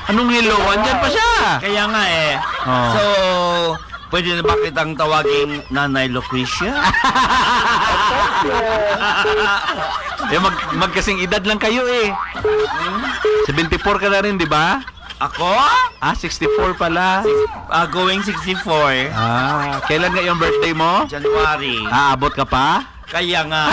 Anong hello? Andyan pa siya. Kaya nga eh. Oh. So, pwede na ba kitang tawaging Nanay Lucrecia? Magkasing edad lang kayo eh. 74 ka na rin, di ba? Ako? 64 pala. Going 64. Kailan nga yung birthday mo? January. Aabot ka pa? Kaya nga.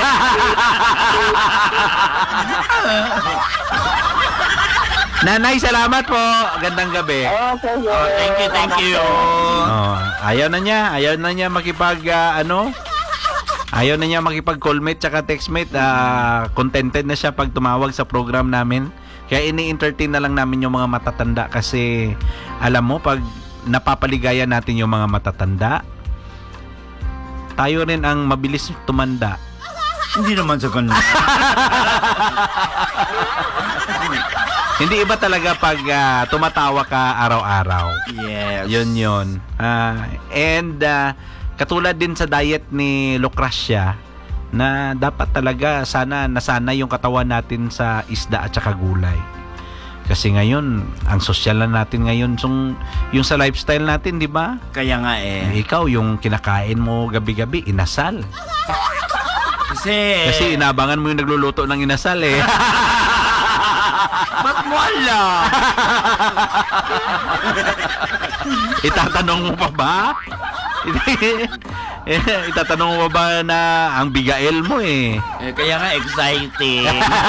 Nanay, salamat po. Gandang gabi. Thank you. Ayaw na niya makipag-callmate tsaka textmate. Contented na siya pag tumawag sa program namin. Kaya ini-entertain na lang namin yung mga matatanda kasi alam mo, pag napapaligaya natin yung mga matatanda, tayo rin ang mabilis tumanda. Hindi naman sa ganun. Hindi, iba talaga pag tumatawa ka araw-araw. Yes. Yun. Katulad din sa diet ni Lucrecia na dapat talaga sana nasanay yung katawan natin sa isda at saka gulay. Kasi ngayon, ang sosyal na natin ngayon yung sa lifestyle natin, di ba? Kaya nga eh. Ikaw, yung kinakain mo gabi-gabi, inasal. Kasi inabangan mo yung nagluluto ng inasal eh. Ba't mo alam? Itatanong mo pa ba? Itatanong mo ba na ang bigael mo eh? Kaya nga exciting.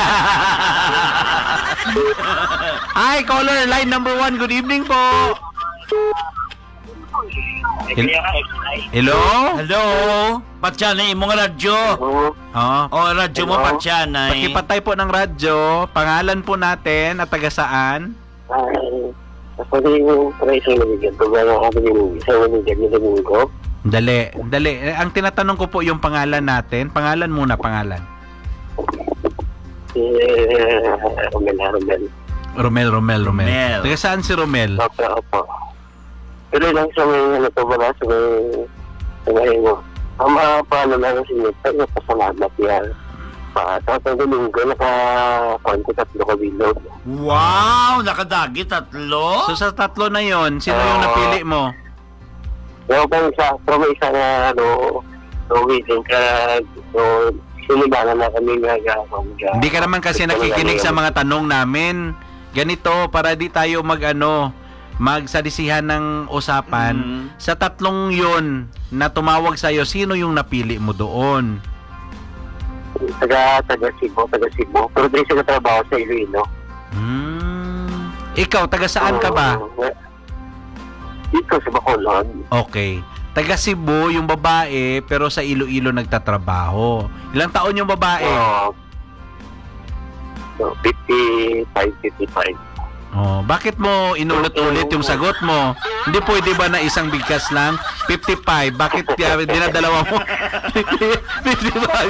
Hi, caller, line number 1. Good evening po. Hello? Hello? Patyanay mo nga radyo. Radyo mo patyanay. Pakipatay po ng radyo. Pangalan po natin at taga saan? Ako din yung isang nabigyan. Kung ano ako din yung isang nabigyan ko. Dali. Ang tinatanong ko po yung pangalan natin. Pangalan muna, pangalan. Romel. Taga saan si Romel? Opo. Pero lang sa may wala sa may mo. Ang paano lang sa inyo, pasalamat yan. Tapos ang linggo, naka-konti 3 kabilog. Wow! Nakadagi 3? So sa 3 na yon, sino yung napili mo? Pero may isa na willing ka, sinibangan na kami Hindi ka naman kasi nakikinig sa mga tanong namin. Ganito, para di tayo magsadisihan ng usapan. Sa 3 yon na tumawag sa'yo, sino yung napili mo doon? Taga Cebu. Pero di siya trabaho sa Iloilo. Ikaw, taga saan ka ba? Dito sa Bacolod. Okay. Taga Cebu yung babae, pero sa Iloilo nagtatrabaho. Ilang taon yung babae? 55. Bakit mo inulit-ulit yung sagot mo? Hindi pwede ba na isang bigkas lang? 55. Bakit dinadalawa mo? 55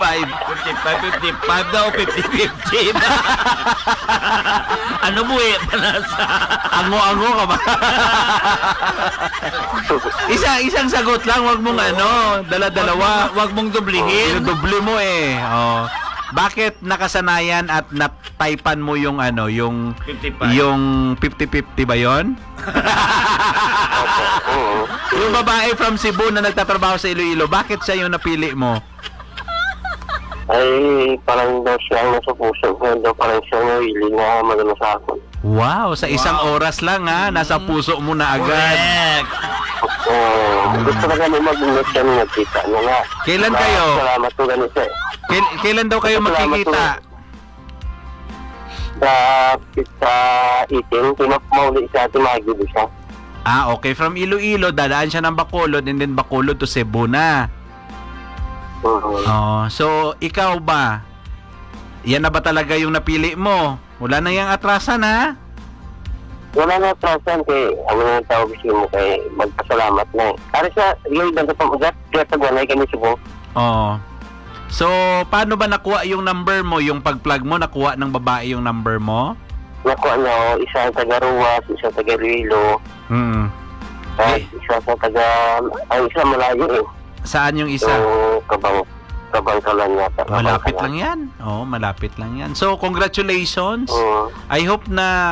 daw, 50-50 na. Ano mo eh? Ango-ango ka ba? Isang sagot lang, wag mong dala-dalawa. Wag mong dublihin. Doble mo eh. Bakit nakasanayan at nataypan mo yung 55. Yung 50-50 ba yon? Yung babae from Cebu na nagtatrabaho sa Iloilo, bakit siya yung napili mo? Ay, parang daw siya ang nasa puso ko. Parang siya ang willing na magano sa akin. Wow, sa isang oras lang nasa puso mo na agad. Correct. Gusto na kami mag-ingat kami nagkita niya nga. Kailan kayo? Salamat po ganun siya. Kailan daw kayo magkikita? Sa 18, mauli sa ating Maggie siya. Okay. From Iloilo, dadaan siya ng Bacolod and then Bacolod to Cebu na. So, ikaw ba? Yan na ba talaga yung napili mo? Wala na yung atrasan, ha? Wala na atrasan kay ako na tawag mo kay magpasalamat na. Para sa yung banda pamagat, kaya tagwanay kami Cebu. So, paano ba nakuha yung number mo? Yung pag-plug mo, nakuha ng babae yung number mo? Nakuha na, isang taga Ruas, isang taga Iloilo. Isa sa taga, isa malayo eh. Saan yung isa? So, kabangkalan yata. Malapit lang yan. Malapit lang yan. So, congratulations. I hope na